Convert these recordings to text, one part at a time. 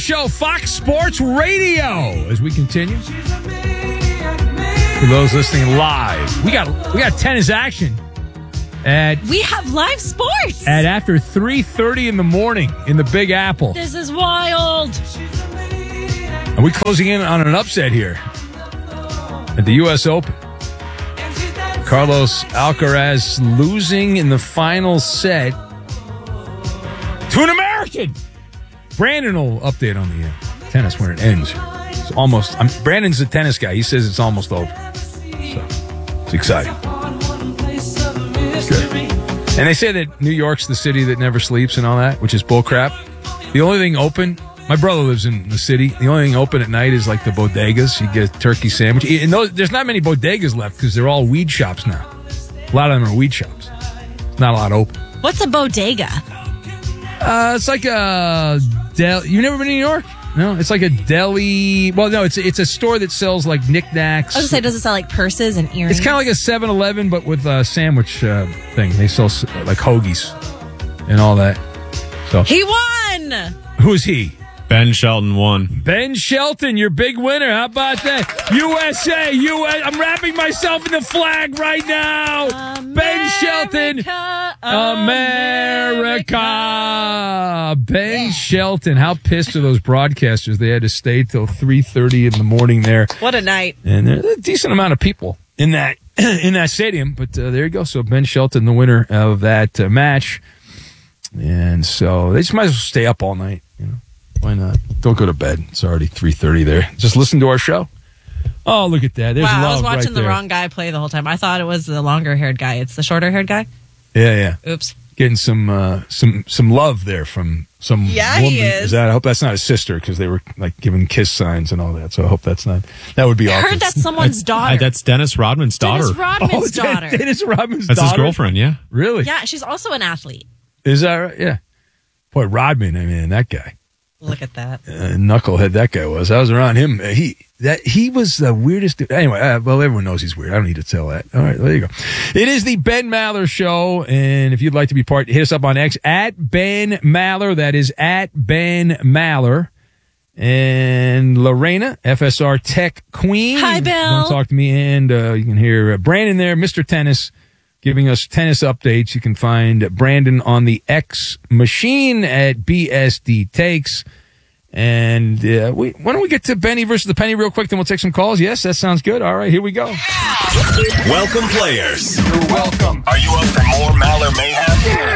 Show, Fox Sports Radio, as we continue. For those listening live, we got tennis action. We have live sports at after 3:30 in the morning in the Big Apple. This is wild. Are we closing in on an upset here at the U.S. Open? Carlos Alcaraz losing in the final set to an American. Brandon will update on the tennis when it ends. It's almost. Brandon's a tennis guy. He says it's almost over. So it's exciting. Good. And they say that New York's the city that never sleeps and all that, which is bullcrap. The only thing open, my brother lives in the city, the only thing open at night is like the bodegas. You get a turkey sandwich. And there's not many bodegas left because they're all weed shops now. A lot of them are weed shops. Not a lot open. What's a bodega? It's like a deli. You've never been to New York? No, it's like a deli. Well, no, it's a store that sells like knickknacks. I was going to say, does it sell like purses and earrings? It's kind of like a 7-Eleven, but with a sandwich thing. They sell like hoagies and all that. So he won. Who's he? Ben Shelton won. Ben Shelton, your big winner. How about that? USA, I'm wrapping myself in the flag right now. America, Ben Shelton. America. Ben Shelton. How pissed are those broadcasters? They had to stay till 3:30 in the morning there. What a night. And there's a decent amount of people in that stadium. But there you go. So Ben Shelton, the winner of that match. And so they just might as well stay up all night, you know. Why not? Don't go to bed. It's already 3:30 there. Just listen to our show. Oh, look at that. There's love I was watching right the there. wrong guy play the whole time. I thought it was the longer-haired guy. It's the shorter-haired guy? Yeah. Oops. Getting some love there from some woman. He is. I hope that's not his sister because they were like giving kiss signs and all that. So I hope that's not. That would be awful. I heard that's someone's daughter. That's Dennis Rodman's daughter. Dennis Rodman's daughter. Dennis Rodman's That's daughter? his girlfriend, yeah. Really? Yeah, she's also an athlete. Is that right? Yeah. Boy, Rodman, I mean, that guy. Look at that. Knucklehead that guy was. I was around him. He was the weirdest dude. Anyway, well, everyone knows he's weird. I don't need to tell that. All right, there you go. It is the Ben Maller Show, and if you'd like to be part, hit us up on X at Ben Maller. That is at Ben Maller. And Lorena, FSR Tech Queen. Hi, Bill. Don't talk to me. And you can hear Brandon there, Mr. Tennis, giving us tennis updates. You can find Brandon on the X machine at BSD Takes. And why don't we get to Benny versus the Penny real quick, then we'll take some calls. Yes, that sounds good. All right, here we go. Welcome, players. You're welcome. Are you up for more Maller Mayhem?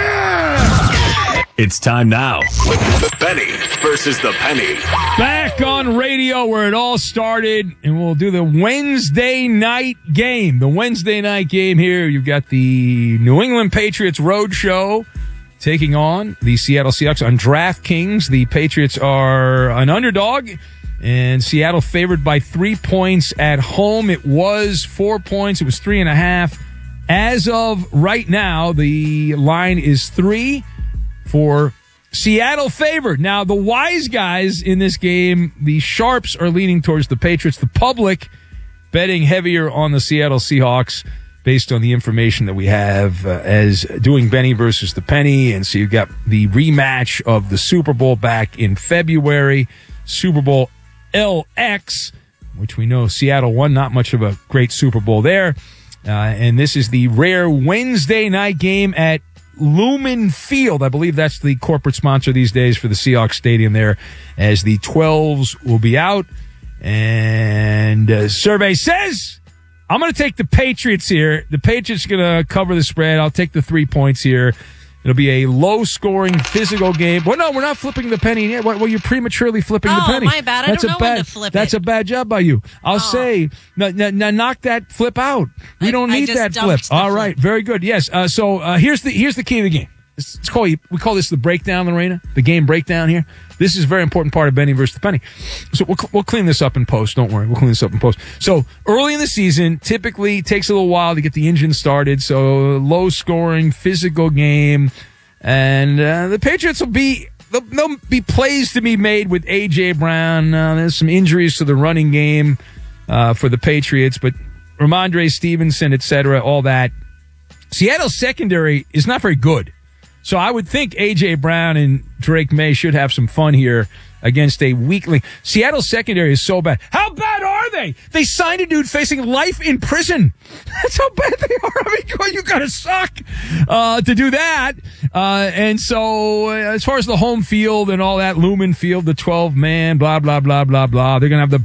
Yeah! It's time now. The Benny versus the Penny. Back on radio where it all started, and we'll do the Wednesday night game. The Wednesday night game here, you've got the New England Patriots road show taking on the Seattle Seahawks on DraftKings. The Patriots are an underdog, and Seattle favored by 3 points at home. It was 4 points. It was 3.5. As of right now, the line is 3 for Seattle favored. Now, the wise guys in this game, the sharps, are leaning towards the Patriots. The public betting heavier on the Seattle Seahawks based on the information that we have as doing Benny versus the Penny. And so you've got the rematch of the Super Bowl back in February, Super Bowl LX, which we know Seattle won. Not much of a great Super Bowl there. And this is the rare Wednesday night game at Lumen Field. I believe that's the corporate sponsor these days for the Seahawks Stadium there, as the 12s will be out. And survey says I'm going to take the Patriots here. The Patriots are going to cover the spread. I'll take the 3 points here. It'll be a low-scoring, physical game. Well, no, we're not flipping the penny yet. Well, you're prematurely flipping the penny. Oh, my bad. I don't know when to flip it. That's a bad job by you. I'll say, now knock that flip out. We don't need that flip. All right, very good. Yes. So here's the key to the game. We call this the breakdown, Lorena. The game breakdown here. This is a very important part of Benny versus the Penny. So we'll clean this up in post. Don't worry. We'll clean this up in post. So early in the season, typically takes a little while to get the engine started. So low scoring, physical game. And the Patriots will they'll be plays to be made with A.J. Brown. There's some injuries to the running game for the Patriots, but Ramondre Stevenson, et cetera, all that. Seattle's secondary is not very good. So I would think A.J. Brown and Drake May should have some fun here against a weakling. Seattle's secondary is so bad. How bad are they? They signed a dude facing life in prison. That's how bad they are. I mean, you gotta suck to do that. And so as far as the home field and all that, Lumen Field, the 12-man, blah, blah, blah, blah, blah, they're gonna have the